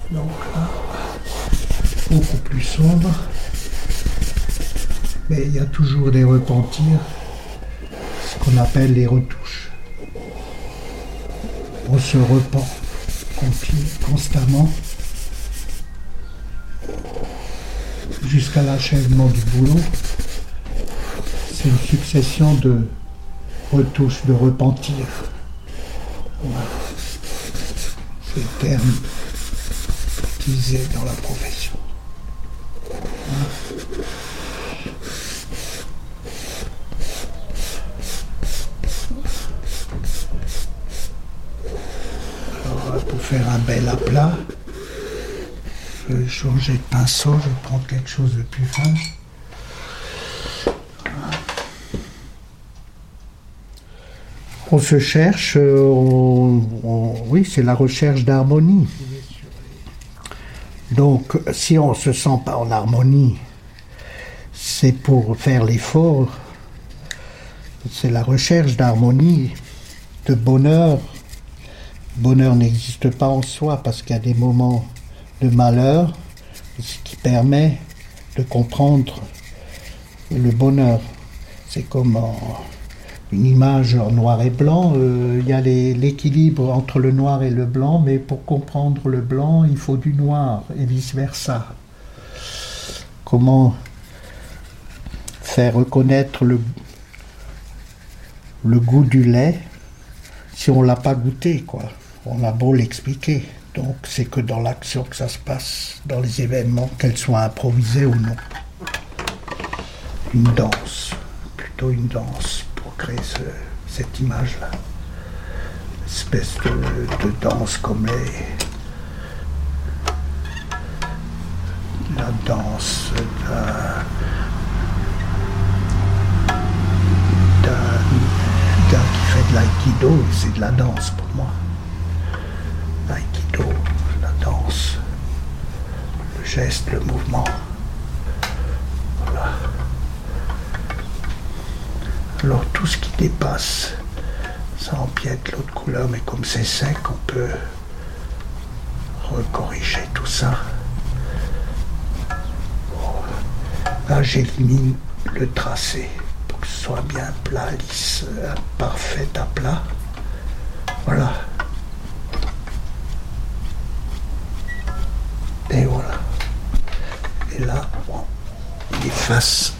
Donc là, beaucoup plus sombre. Mais il y a toujours des repentirs, ce qu'on appelle les retouches. On se repent constamment jusqu'à l'achèvement du boulot. C'est une succession de retouches, de repentirs. Voilà. C'est le terme utilisé dans la profession. Voilà. Alors, pour faire un bel aplat, je vais changer de pinceau, je vais prendre quelque chose de plus fin. On se cherche, oui, c'est la recherche d'harmonie. Donc, si on ne se sent pas en harmonie, c'est pour faire l'effort. C'est la recherche d'harmonie, de bonheur. Le bonheur n'existe pas en soi parce qu'il y a des moments de malheur, ce qui permet de comprendre le bonheur. C'est comme une image en noir et blanc, il y a l'équilibre entre le noir et le blanc, mais pour comprendre le blanc, il faut du noir, et vice-versa. Comment faire reconnaître le goût du lait si on ne l'a pas goûté, quoi. On a beau l'expliquer. Donc c'est que dans l'action que ça se passe, dans les événements, qu'elles soient improvisées ou non. Une danse, plutôt une danse. Créer cette image-là. Une espèce de danse comme la danse d'un gars qui fait de l'aïkido, et c'est de la danse pour moi. L'aïkido, la danse, le geste, le mouvement. Voilà. Alors tout ce qui dépasse, ça empiète l'autre couleur, mais comme c'est sec, on peut recorriger tout ça. Bon. Là, j'élimine le tracé pour que ce soit bien plat, lisse, parfait à plat. Voilà. Et voilà. Et là, on efface